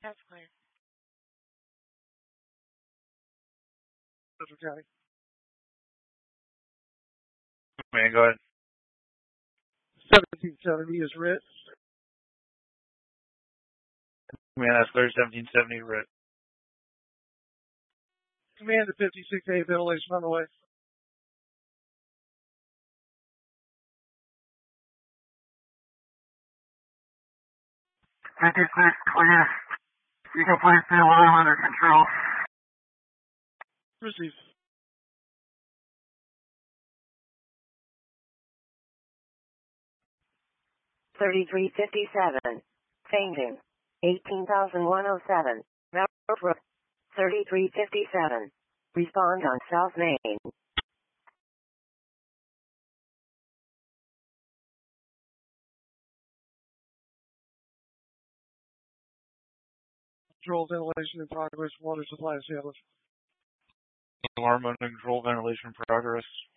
That's clear. Central County. Man, go ahead. 1770 is writ. Man, that's clear. 1770 writ. Command to 56A ventilation on the way. Fifty-six clear. You can place the alarm under control. Receive. $33.57. Changing. 18,107. Railroad. $33.57. Respond on South Main. Control ventilation in progress. Water supply established. Alarm under control. Ventilation progress.